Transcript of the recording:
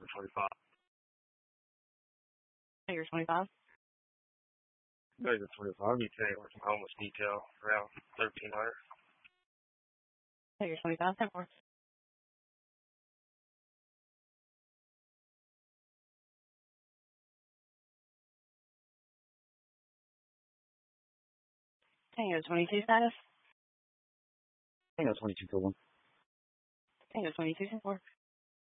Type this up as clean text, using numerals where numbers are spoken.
Tango 25. Tango 25. Tango 25. I'll be taking some homeless detail around 1300. Tango 25. 10-4. Tango 22 status. Tango 22 for 1. Tango 22 10-4.